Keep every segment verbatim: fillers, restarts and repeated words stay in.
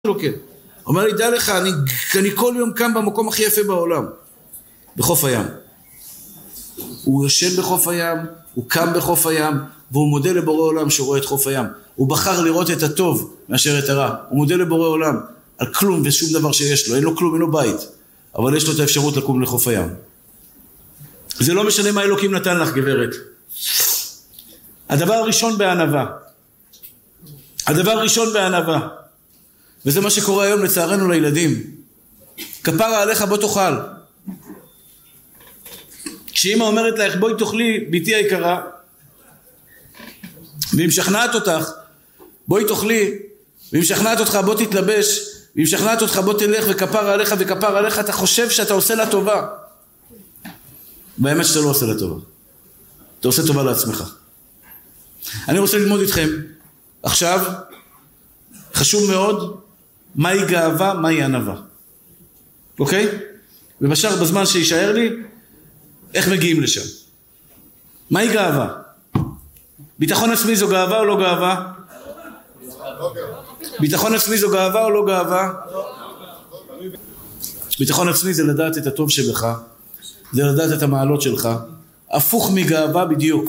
לו כן. אומר לי, דע לך, אני, אני כל יום קם במקום הכי יפה בעולם, בחוף הים. הוא יושב בחוף הים, הוא קם בחוף הים, והוא מודה לבורא עולם שהוא רואה את חוף הים. הוא בחר לראות את הטוב מאשר את הרע. הוא מודה לבורא עולם על כלום ושום דבר שיש לו. אין לו כלום, אין לו בית. אבל יש לו את האפשרות לקום לחוף הים. זה לא משנה מה אלוקים נתן לך, גברת. הדבר הראשון בענווה. הדבר הראשון בענווה. וזה מה שקורה היום לצערנו לילדים. כפרה עליך בוא תאכל. כשאמא אומרת לך בואי תאכלי ביתי היקרה, והיא משכנעת אותך בואי תאכלי, והיא משכנעת אותך בוא תתלבש, והיא משכנעת אותך בוא תלך וכפרה עליך וכפרה עליך, אתה חושב שאתה עושה לה טובה. באמת שאתה לא עושה לה טובה, אתה עושה טובה לעצמך. אני רוצה ללמוד איתכם עכשיו, חשוב מאוד, מהי גאווה, מהי ענווה. אוקיי? ובשאר בזמן שישאר לי, איך מגיעים לשם? מהי גאווה? ביטחון עצמי זו גאווה או לא גאווה? ביטחון עצמי זו גאווה או לא גאווה? ביטחון עצמי זה לדעת את הטוב שבך, זה לדעת את המעלות שלך, הפוך מגאווה בדיוק.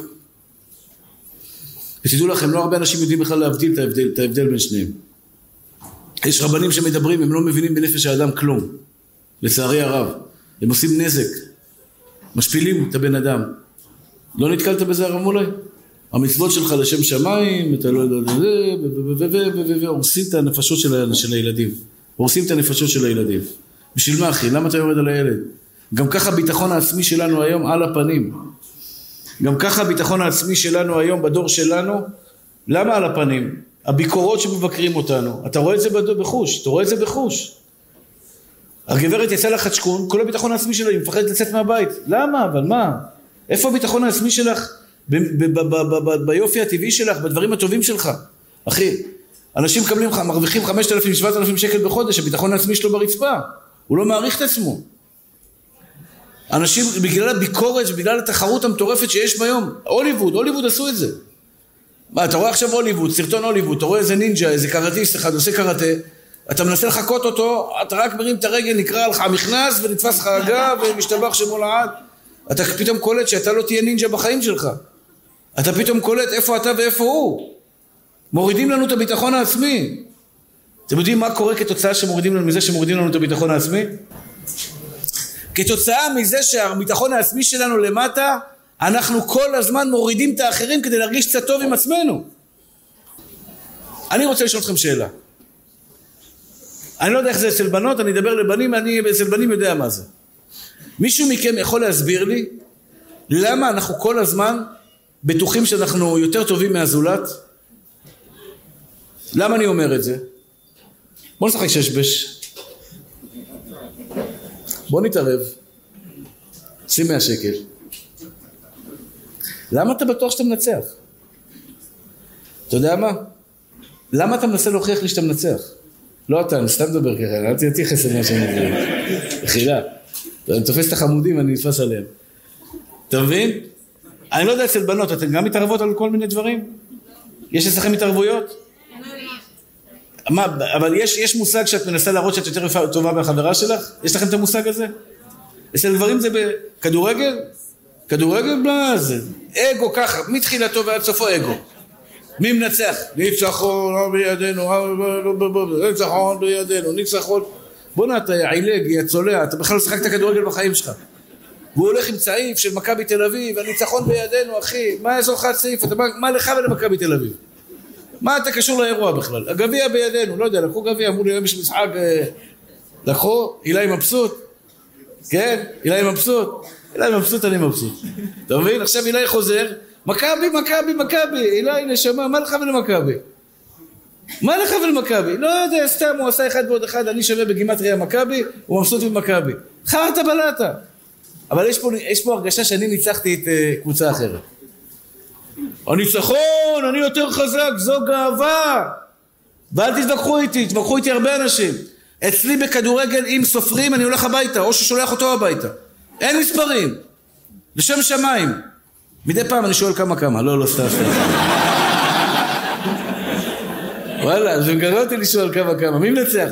ותדעו לכם, לא הרבה אנשים יודעים בכלל להבדיל את ההבדל, את ההבדל בין שניהם. יש רבנים שמדברים, הם לא מבינים בנפש האדם כלום. לצערי הרב. הם עושים נזק. משפילים את הבן אדם. לא נתקלת בזה הרב מולי? המצוות שלך לשם שמיים, אתה לא יודע, הורסים את הנפשות של הילדים. הורסים את הנפשות של הילדים. בשביל מה אחי? למה אתה יורד על הילד? גם ככה ביטחון העצמי שלנו היום על הפנים. גם ככה הביטחון העצמי שלנו היום בדור שלנו, למה על הפנים? הביקורות שמבקרים אותנו, אתה רואה את זה בחוש, אתה רואה את זה בחוש. הגברת יצאה לחצ'קון, כל הביטחון העצמי שלה, היא מפחדת לצאת מהבית. למה? אבל מה? איפה הביטחון העצמי שלך? ביופי הטבעי שלך, בדברים הטובים שלך. אחי, אנשים מקבלים, מרוויחים חמשת אלפים, שבעת אלפים שקל בחודש, הביטחון העצמי שלו ברצפה. הוא לא מעריך את עצמו. אנשים, בגלל הביקורת, בגלל התחרות המטורפת שיש ביום, הוליווד, הוליווד עשו את זה. מה, אתה רואה עכשיו הוליווד, סרטון הוליווד, אתה רואה איזה נינג'ה, איזה קראטיסט אחד, עושה קראטה, אתה מנסה לחכות אותו, אתה רק מרים את הרגל, נקרא לך המכנס, ונתפס לך הגב, ומשתבח שמו לעד. אתה פתאום קולט שאתה לא תהיה נינג'ה בחיים שלך. אתה פתאום קולט איפה אתה ואיפה הוא. מורידים לנו את הביטחון העצמי. אתם יודעים מה קורה כתוצאה שמורידים לנו מזה שמורידים לנו את הביטחון העצמי? כתוצאה מזה שהביטחון העצמי שלנו למטה, אנחנו כל הזמן מורידים את האחרים כדי להרגיש קצת טוב עם עצמנו. אני רוצה לשאול אתכם שאלה. אני לא יודע איך זה אצל בנות, אני אדבר לבנים, אני אצל בנים יודע מה זה. מישהו מכם יכול להסביר לי למה אנחנו כל הזמן בטוחים שאנחנו יותר טובים מהזולת? למה אני אומר את זה? בוא נשחק ששבש. בוא נתערב. שים מאה שקל. למה אתה בטוח שאתה מנצח? אתה יודע מה? למה אתה מנסה להוכיח לי שאתה מנצח? לא אתה, אני סתם מדבר ככה, אל תתייחס למה שאני מדבר. בחילה. אני תופס את החמודים, אני נתפס עליהם. אתה מבין? אני לא יודע אצל בנות, אתן גם מתערבות על כל מיני דברים? יש אצלכם התערבויות? מה, אבל יש, יש מושג שאת מנסה להראות שאת יותר טובה מהחברה שלך? יש לכם את המושג הזה? אצל גברים זה בכדורגל? כדורגל? מה זה? אגו ככה, מתחילתו ועד סופו אגו. מי מנצח? ניצחון בידינו, ניצחון בידינו, ניצחון. בוא נה, אתה עילג, יא צולע, אתה בכלל לא שחקת כדורגל בחיים שלך. והוא הולך עם צעיף של מכבי תל אביב, הניצחון בידינו, אחי. מה יעזור לך צעיף? אתה, מה לך ולמכבי תל אביב? מה אתה קשור לאירוע בכלל? הגביע בידינו, לא יודע, לקחו גביע, אמרו לי, יש משחק, לקחו, אילי מבסוט. כן? אילי מבסוט. אילי מבסוט, אני מבסוט. אתה מבין? עכשיו אילי חוזר, מכבי, מכבי, מכבי. אילי נשמה, מה לך ולמכבי? מה לך ולמכבי? לא יודע, סתם, הוא עשה אחד ועוד אחד, אני שווה בגימטריה מכבי, הוא מבסוט במכבי. חרטה בלטה. אבל יש פה, יש פה הרגשה שאני ניצחתי את uh, קבוצה אחרת. הניצחון, אני יותר חזק, זו גאווה. ואל תתווכחו איתי, תתווכחו איתי הרבה אנשים. אצלי בכדורגל, אם סופרים, אני הולך הביתה, או ששולח אותו הביתה. אין מספרים. לשם שמיים. מדי פעם אני שואל כמה כמה, לא, לא, סתם, סתם. וואלה, זה מגרה אותי לשאול כמה כמה, מי מנצח?